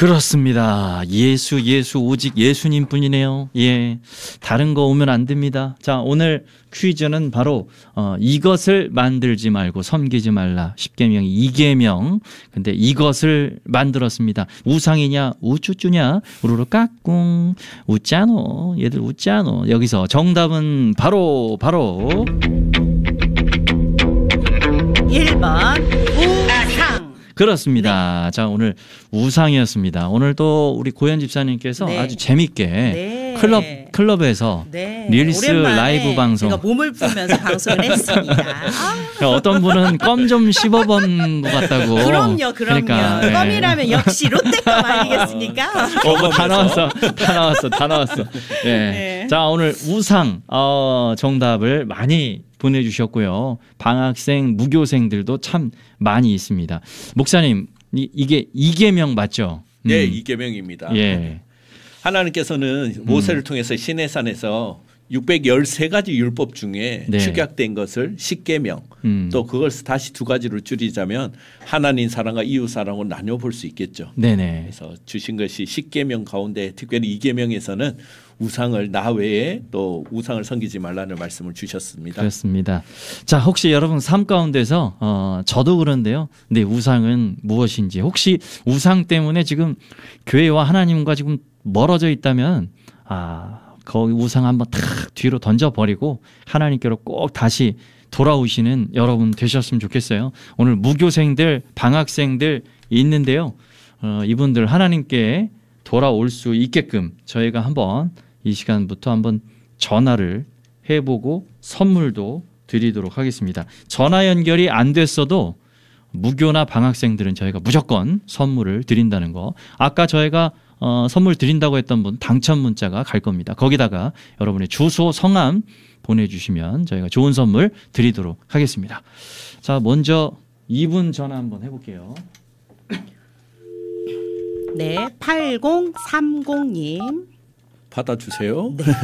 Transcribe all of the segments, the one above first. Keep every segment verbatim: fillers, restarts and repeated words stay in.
그렇습니다. 예수 예수 오직 예수님뿐이네요. 예, 다른 거 오면 안 됩니다. 자, 오늘 퀴즈는 바로 어, 이것을 만들지 말고 섬기지 말라. 십계명이 이계명. 근데 이것을 만들었습니다. 우상이냐 우쭈쭈냐 우르르 까꿍 웃자노. 얘들 웃자노. 여기서 정답은 바로 바로 일 번 우상. 그렇습니다. 네. 자, 오늘 우상이었습니다. 오늘도 우리 고현 집사님께서 네. 아주 재밌게 네. 클럽 클럽에서 네. 릴스 라이브 방송 제가 몸을 풀면서 방송을 했습니다. 아. 어떤 분은 껌 좀 씹어본 것 같다고. 그럼요, 그럼요. 그러니까, 네. 껌이라면 역시 롯데껌 아니겠습니까? 어, 다 나왔어, 다 나왔어, 다 나왔어. 네. 네. 자, 오늘 우상 어, 정답을 많이 보내주셨고요. 방학생, 무교생들도 참 많이 있습니다. 목사님, 이, 이게 이계명 맞죠? 네, 음. 이계명입니다. 예. 하나님께서는 모세를 음. 통해서 시내산에서 육백십삼 가지 율법 중에 네. 축약된 것을 십계명 음. 또 그걸 다시 두 가지로 줄이자면 하나님 사랑과 이웃 사랑으로 나눠 볼 수 있겠죠. 네네. 그래서 주신 것이 십계명 가운데 특별히 이계명에서는 우상을 나 외에 또 우상을 섬기지 말라는 말씀을 주셨습니다. 그렇습니다. 자, 혹시 여러분 삶 가운데서 어, 저도 그런데요. 근데 우상은 무엇인지 혹시 우상 때문에 지금 교회와 하나님과 지금 멀어져 있다면 아 거기 우상 한번 탁 뒤로 던져버리고 하나님께로 꼭 다시 돌아오시는 여러분 되셨으면 좋겠어요. 오늘 무교생들 방학생들 있는데요. 어, 이분들 하나님께 돌아올 수 있게끔 저희가 한번 이 시간부터 한번 전화를 해보고 선물도 드리도록 하겠습니다. 전화 연결이 안 됐어도 무교나 방학생들은 저희가 무조건 선물을 드린다는 거. 아까 저희가 어, 선물 드린다고 했던 분 당첨 문자가 갈 겁니다. 거기다가 여러분의 주소, 성함 보내주시면 저희가 좋은 선물 드리도록 하겠습니다. 자, 먼저 이분 전화 한번 해볼게요. 네, 팔공삼공님 받아주세요. 네.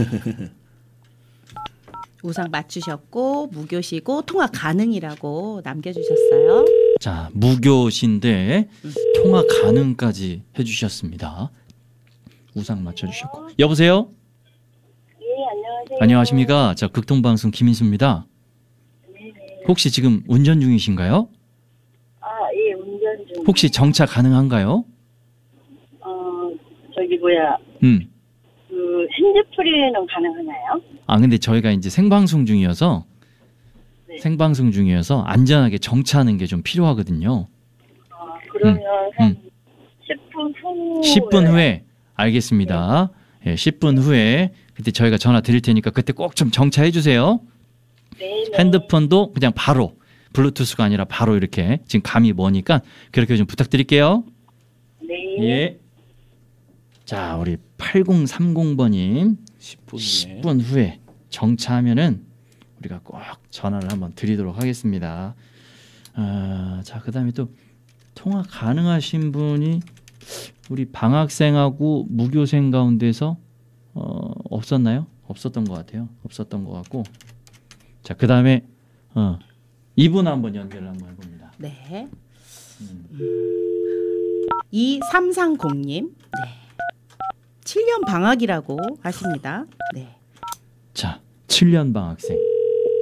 우상 맞추셨고 무교시고 통화 가능이라고 남겨주셨어요. 자, 무교신데 음. 통화 가능까지 해주셨습니다. 우상 맞춰주셨고. 여보세요? 예, 안녕하세요. 안녕하십니까? 자, 극동방송 김인수입니다. 네네. 혹시 지금 운전 중이신가요? 아, 예, 운전 중. 혹시 정차 가능한가요? 어, 저기 뭐야. 음. 그 핸드프리는 가능하나요? 아, 근데 저희가 이제 생방송 중이어서 네. 생방송 중이어서 안전하게 정차하는 게 좀 필요하거든요. 아, 그러면 음. 한 음. 십 분 후. 십 분 후에 알겠습니다. 네. 예, 십 분 후에 그때 저희가 전화 드릴 테니까 그때 꼭 좀 정차해 주세요. 네. 핸드폰도 그냥 바로 블루투스가 아니라 바로 이렇게 지금 감이 머니까 그렇게 좀 부탁드릴게요. 네. 예. 자, 우리 팔공삼공 번님 십 분 후에, 십 분 후에 정차하면은 우리가 꼭 전화를 한번 드리도록 하겠습니다. 아, 자, 그다음에 또 통화 가능하신 분이 우리 방학생하고 무교생 가운데서 어, 없었나요? 없었던 것 같아요. 없었던 것 같고. 자, 그다음에 어, 이분 한번 연결을 한번 해봅니다. 네. 음. 이삼삼공님. 네. 칠 년 방학이라고 하십니다. 네. 자, 칠 년 방학생.